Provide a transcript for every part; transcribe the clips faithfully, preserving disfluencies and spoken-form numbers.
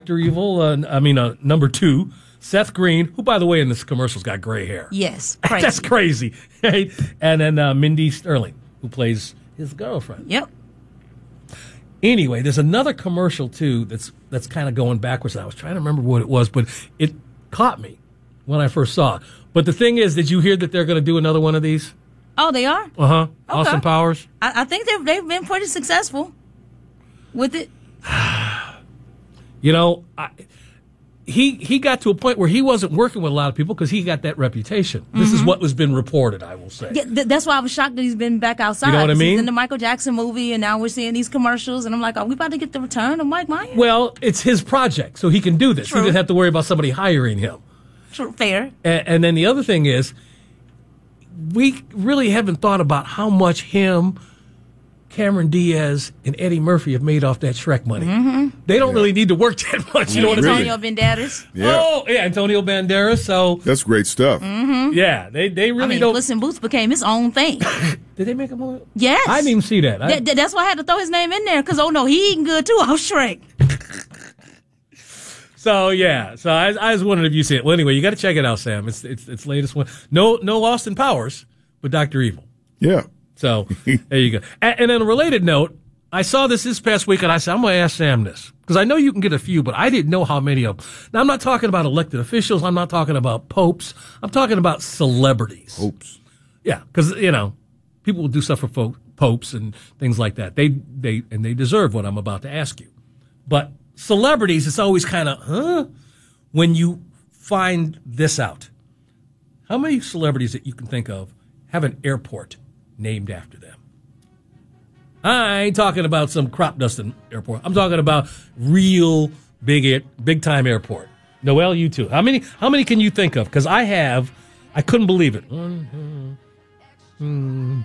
Doctor Evil, uh, I mean, uh, number two, Seth Green, who, by the way, in this commercial's got gray hair. Yes, crazy. That's crazy. Right? And then uh, Mindy Sterling, who plays his girlfriend. Yep. Anyway, there's another commercial, too, that's that's kind of going backwards. I was trying to remember what it was, but it caught me when I first saw it. But the thing is, did you hear that they're going to do another one of these? Oh, they are? Uh-huh. Okay. Austin Powers? I, I think they've, they've been pretty successful with it. You know, I, he he got to a point where he wasn't working with a lot of people because he got that reputation. This mm-hmm. is what was been reported, I will say. Yeah, th- that's why I was shocked that he's been back outside. You know what I mean? He's in the Michael Jackson movie, and now we're seeing these commercials, and I'm like, are we about to get the return of Mike Myers? Well, it's his project, so he can do this. True. He didn't have to worry about somebody hiring him. True, fair. And, and then the other thing is, we really haven't thought about how much him, Cameron Diaz, and Eddie Murphy have made off that Shrek money. Mm-hmm. They don't Yeah. really need to work that much. You know what I mean? Antonio Banderas. Yeah. Oh, yeah, Antonio Banderas. So, That's great stuff. Mm-hmm. yeah, they, they really I mean, don't. Puss in Boots became his own thing. Did they make a movie? Yes. I didn't even see that. I, Th- th- that's why I had to throw his name in there, because, oh, no, he eating good, too. Oh, Shrek. So yeah, so I, I was wondering if you see it. Well, anyway, you got to check it out, Sam. It's it's it's latest one. No no Austin Powers, but Doctor Evil. Yeah. So there you go. And, and on a related note, I saw this this past week, and I said I'm going to ask Sam this because I know you can get a few, but I didn't know how many of them. Now I'm not talking about elected officials. I'm not talking about popes. I'm talking about celebrities. Popes. Yeah, because you know people will do stuff for folk, popes and things like that. They they and they deserve what I'm about to ask you, but. Celebrities, it's always kind of, huh? When you find this out. How many celebrities that you can think of have an airport named after them? I ain't talking about some crop dusting airport. I'm talking about real big, big time airport. Noel, you too. How many? How many can you think of? Because I have. I couldn't believe it. Mm-hmm. Mm-hmm.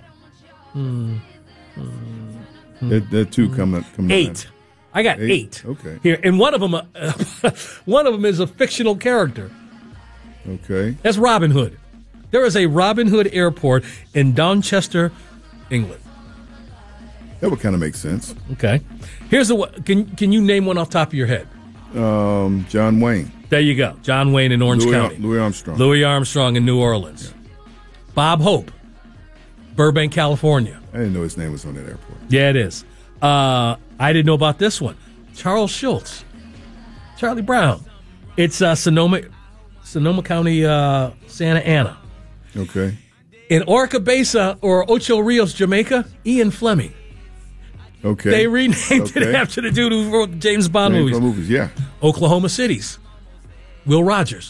Mm-hmm. That, that two coming coming Eight. I got eight. eight. Okay. Here, and one of them, uh, one of them is a fictional character. Okay. That's Robin Hood. There is a Robin Hood airport in Doncaster, England. That would kind of make sense. Okay. Here's the one. Can can you name one off the top of your head? Um, John Wayne. There you go. John Wayne in Orange Louis, County. Louis Armstrong. Louis Armstrong in New Orleans. Yeah. Bob Hope, Burbank, California. I didn't know his name was on that airport. Yeah, it is. Uh, I didn't know about this one. Charles Schultz. Charlie Brown. It's uh, Sonoma, Sonoma County, uh, Santa Ana. Okay. In Orca Besa or Ocho Rios, Jamaica, Ian Fleming. Okay. They renamed okay. it after the dude who wrote James Bond James movies. Bond movies, yeah. Oklahoma City's Will Rogers.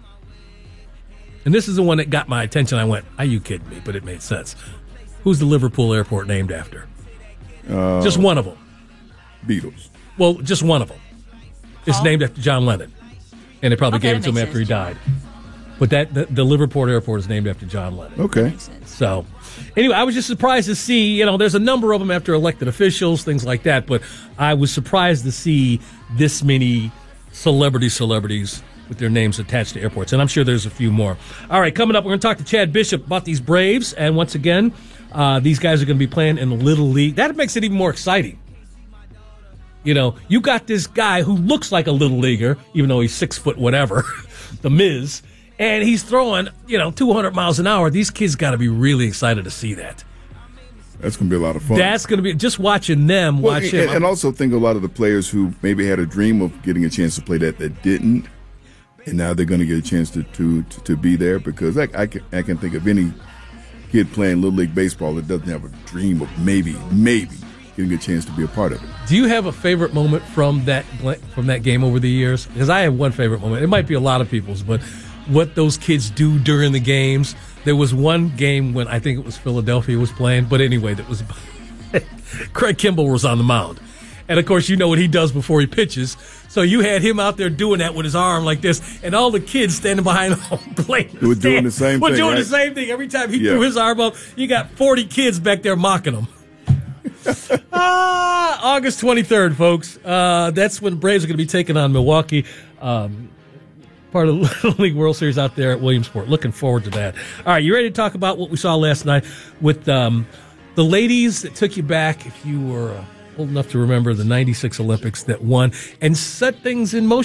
And this is the one that got my attention. I went, are you kidding me? But it made sense. Who's the Liverpool airport named after? Uh, just one of them. Beatles. Well, just one of them. It's Oh. named after John Lennon. And they probably Okay, gave it that to him makes after he sense. died. But that the, the Liverpool airport is named after John Lennon. Okay. Makes sense. So, anyway, I was just surprised to see, you know, there's a number of them after elected officials, things like that, but I was surprised to see this many celebrity celebrities with their names attached to airports, and I'm sure there's a few more. All right, coming up, we're going to talk to Chad Bishop about these Braves, and once again, uh, these guys are going to be playing in the Little League. That makes it even more exciting. You know, you got this guy who looks like a little leaguer, even though he's six foot whatever, the Miz, and he's throwing, you know, two hundred miles an hour. These kids got to be really excited to see that. That's going to be a lot of fun. That's going to be just watching them well, watch and, him. and also think a lot of the players who maybe had a dream of getting a chance to play that that didn't, and now they're going to get a chance to to, to, to be there because I, I, can, I can think of any kid playing Little League Baseball that doesn't have a dream of maybe, maybe getting a chance to be a part of it. Do you have a favorite moment from that from that game over the years? Because I have one favorite moment. It might be a lot of people's, but what those kids do during the games. There was one game when I think it was Philadelphia was playing, but anyway, that was Craig Kimbrell was on the mound. And, of course, you know what he does before he pitches. So you had him out there doing that with his arm like this, and all the kids standing behind home playing. They were doing the same We're thing, doing right? the same thing. Every time he Yeah. threw his arm up, you got forty kids back there mocking him. ah, August twenty-third, folks. Uh, that's when Braves are going to be taking on Milwaukee. Um, part of the Little League World Series out there at Williamsport. Looking forward to that. All right, you ready to talk about what we saw last night with um, the ladies that took you back if you were a old enough to remember the ninety-six Olympics that won and set things in motion.